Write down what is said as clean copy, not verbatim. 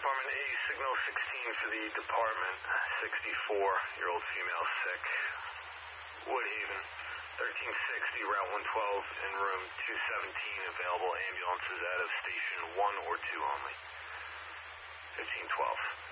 Department A, signal 16 for the department. 64-year-old female sick. Woodhaven, 1360, Route 112, in room 217. Available ambulances out of station 1 or 2 only. 1512.